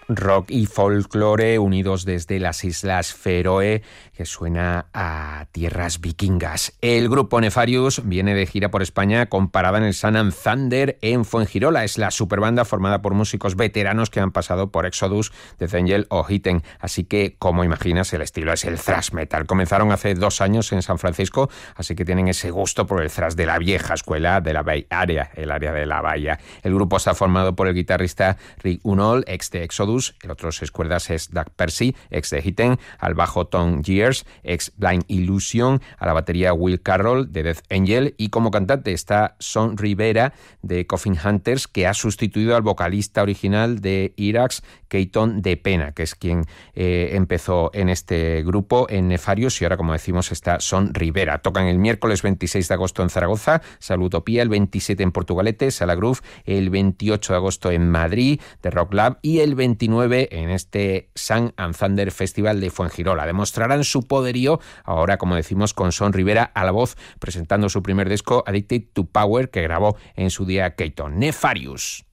Rock y folclore unidos desde las Islas Feroe, que suena a tierras vikingas. El grupo Nefarious viene de gira por España con parada en el Sun and Thunder en Fuengirola. Es la superbanda formada por músicos veteranos que han pasado por Exodus, Death Angel o Hitten. Así que, como imaginas, el estilo es el thrash metal. Comenzaron hace 2 años en San Francisco, así que tienen ese gusto por el thrash de la vieja escuela de la Bay Area, el área de la bahía. El grupo está formado por el guitarrista Rick Unol, ex de Exodus. El otro seis cuerdas es Doug Percy, ex de Hitten, al bajo Tom Gears, ex Blind Illusion, a la batería Will Carroll de Death Angel, y como cantante está Son Rivera de Coffin Hunters, que ha sustituido al vocalista original de Irax, Keaton de Pena, que es quien empezó en este grupo en Nefarious, y ahora, como decimos, está Son Rivera. Tocan el miércoles 26 de agosto en Zaragoza, Salutopía el 27 en Portugalete, Sala Groove el 28 de agosto en Madrid, The Rock Lab, y el 29 en este Sun and Thunder Festival de Fuengirola. Demostrarán su poderío ahora, como decimos, con Son Rivera a la voz, presentando su primer disco Addicted to Power, que grabó en su día Keaton. Nefarious.